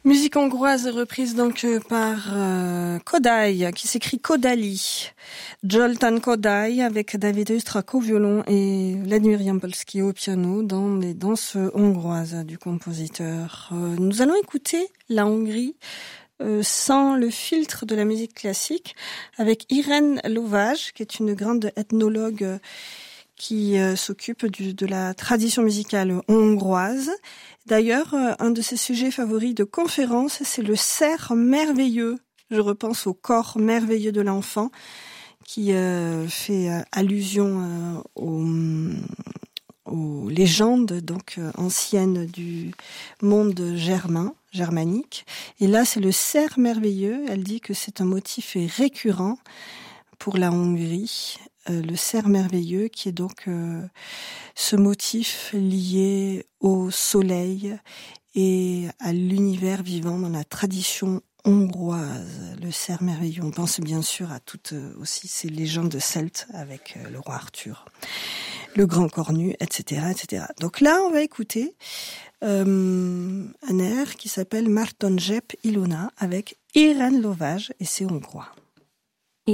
Musique hongroise reprise donc par Kodály, qui s'écrit Kodály. Zoltán Kodály avec David Oistrakh au violon et Vladimir Jampolsky au piano dans les danses hongroises du compositeur. Nous allons écouter la Hongrie sans le filtre de la musique classique avec Irène Lovage, qui est une grande ethnologue qui s'occupe de la tradition musicale hongroise. D'ailleurs, un de ses sujets favoris de conférence, c'est le cerf merveilleux. Je repense au corps merveilleux de l'enfant, qui fait allusion aux légendes donc anciennes du monde germanique. Et là, c'est le cerf merveilleux. Elle dit que c'est un motif récurrent pour la Hongrie. Le cerf merveilleux, qui est donc ce motif lié au soleil et à l'univers vivant dans la tradition hongroise. Le cerf merveilleux, on pense bien sûr à toutes aussi ces légendes celtes avec le roi Arthur, le grand cornu, etc., etc. Donc là, on va écouter un air qui s'appelle Martonzsep Ilona avec Irène Lovage et c'est hongrois.